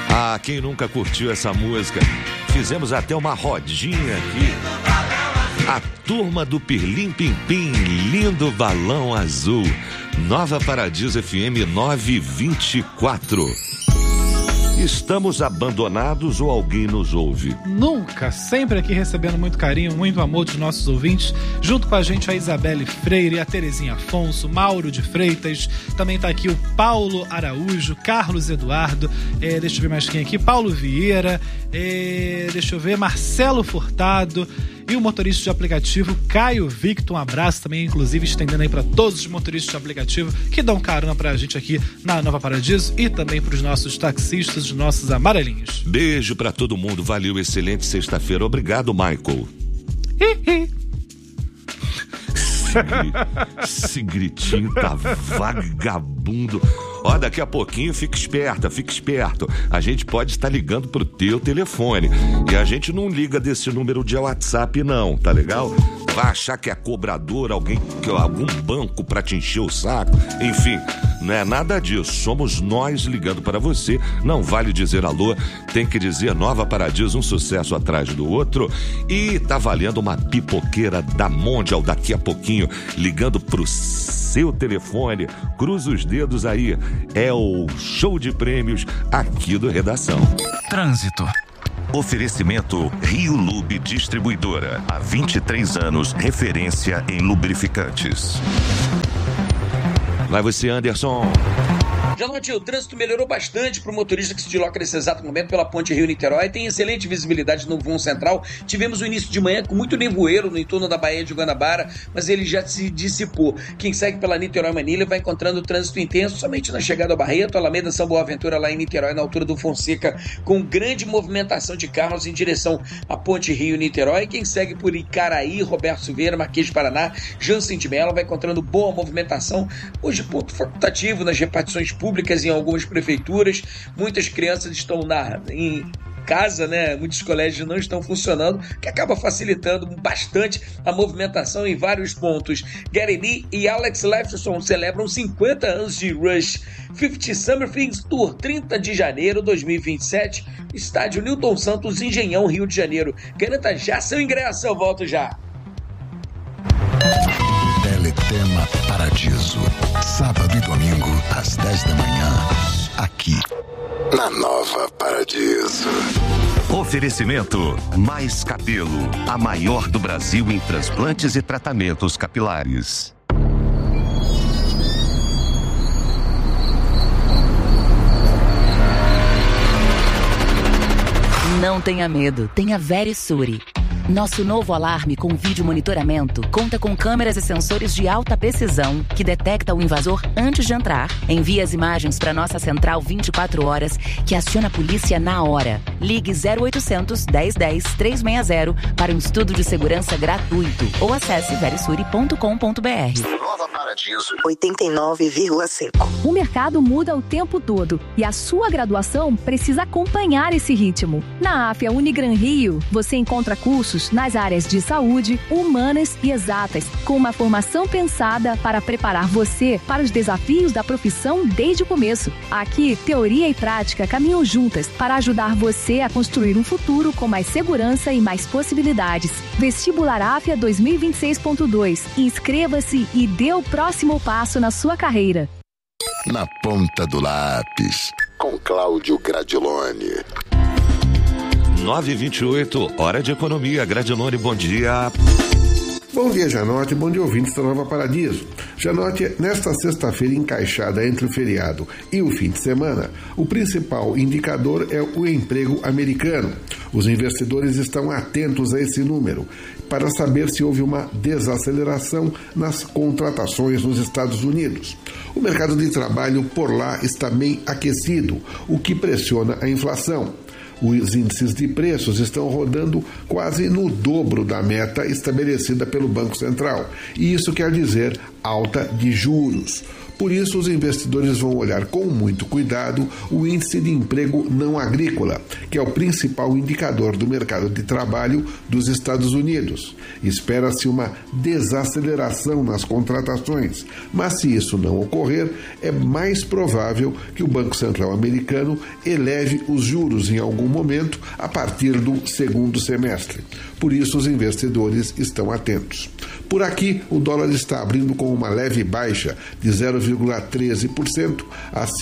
Ah, quem nunca curtiu essa música? Fizemos até uma rodinha aqui. A turma do Pirlim Pim Pim, lindo balão azul. Nova Paradiso FM 924. Estamos abandonados ou alguém nos ouve? Nunca, sempre aqui recebendo muito carinho, muito amor dos nossos ouvintes. Junto com a gente a Isabelle Freire, a Terezinha Afonso, Mauro de Freitas. Também tá aqui o Paulo Araújo, Carlos Eduardo, deixa eu ver mais quem aqui, Paulo Vieira, deixa eu ver, Marcelo Furtado. E o motorista de aplicativo Caio Victor, um abraço também, inclusive estendendo aí para todos os motoristas de aplicativo que dão carona pra gente aqui na Nova Paradiso e também pros nossos taxistas, os nossos amarelinhos. Beijo pra todo mundo, valeu, excelente sexta-feira, obrigado, Michael. Esse gritinho tá vagabundo. Ó, daqui a pouquinho fica esperto. A gente pode estar ligando pro teu telefone. E a gente não liga desse número de WhatsApp não, tá legal? Vai achar que é cobrador, algum banco pra te encher o saco. Enfim, não é nada disso. Somos nós ligando para você. Não vale dizer alô, tem que dizer Nova Paradiso, um sucesso atrás do outro. E tá valendo uma pipoqueira da Mondial daqui a pouquinho, ligando pro seu telefone. Cruza os dedos aí. É o show de prêmios aqui do Redação. Trânsito. Oferecimento Rio Lube Distribuidora. Há 23 anos, referência em lubrificantes. Vai você, Anderson. Já note, o trânsito melhorou bastante para o motorista que se desloca nesse exato momento pela ponte Rio-Niterói. Tem excelente visibilidade no vão central. Tivemos o início de manhã com muito nevoeiro no entorno da Baía de Guanabara, mas ele já se dissipou. Quem segue pela Niterói-Manilha vai encontrando trânsito intenso somente na chegada ao Barreto, Alameda São Boaventura lá em Niterói, na altura do Fonseca, com grande movimentação de carros em direção à ponte Rio-Niterói. Quem segue por Icaraí, Roberto Silveira, Marquês de Paraná, Jansen de Mello vai encontrando boa movimentação. Hoje, ponto facultativo nas repartições públicas em algumas prefeituras. Muitas crianças estão em casa, né? Muitos colégios não estão funcionando, que acaba facilitando bastante a movimentação em vários pontos. Gary Lee e Alex Lifeson celebram 50 anos de Rush. 50 Summer Things Tour, 30 de janeiro de 2027, estádio Newton Santos, Engenhão, Rio de Janeiro. Garanta já seu ingresso, eu volto já. Teletema Paradiso, sábado e domingo às 10 da manhã, aqui na Nova Paradiso. Oferecimento Mais Cabelo, a maior do Brasil em transplantes e tratamentos capilares. Não tenha medo, tenha Verisure. Nosso novo alarme com vídeo monitoramento conta com câmeras e sensores de alta precisão que detecta o invasor antes de entrar. Envia as imagens para nossa central 24 horas que aciona a polícia na hora. Ligue 0800 1010 360 para um estudo de segurança gratuito ou acesse verisure.com.br. Nova Paradiso 89,5. O mercado muda o tempo todo e a sua graduação precisa acompanhar esse ritmo. Na AFIA Unigran Rio, você encontra cursos nas áreas de saúde, humanas e exatas, com uma formação pensada para preparar você para os desafios da profissão desde o começo. Aqui, teoria e prática caminham juntas para ajudar você a construir um futuro com mais segurança e mais possibilidades. Vestibular AFIA 2026.2. Inscreva-se e dê o próximo passo na sua carreira. Na ponta do lápis, com Cláudio Gradiloni. 9h28, hora de economia. Gradiloni, bom dia. Bom dia, Janote, bom dia, ouvintes da Nova Paradiso. Janote, nesta sexta-feira encaixada entre o feriado e o fim de semana, o principal indicador é o emprego americano. Os investidores estão atentos a esse número para saber se houve uma desaceleração nas contratações nos Estados Unidos. O mercado de trabalho por lá está bem aquecido, o que pressiona a inflação. Os índices de preços estão rodando quase no dobro da meta estabelecida pelo Banco Central. E isso quer dizer alta de juros. Por isso, os investidores vão olhar com muito cuidado o índice de emprego não agrícola, que é o principal indicador do mercado de trabalho dos Estados Unidos. Espera-se uma desaceleração nas contratações, mas se isso não ocorrer, é mais provável que o Banco Central americano eleve os juros em algum momento a partir do segundo semestre. Por isso, os investidores estão atentos. Por aqui, o dólar está abrindo com uma leve baixa de 0,13% a R$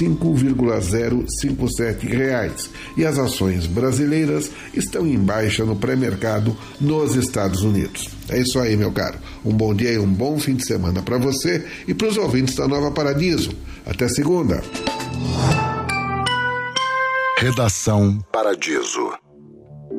5,057 e as ações brasileiras estão em baixa no pré-mercado nos Estados Unidos. É isso aí, meu caro. Um bom dia e um bom fim de semana para você e para os ouvintes da Nova Paradiso. Até segunda. Redação Paradiso.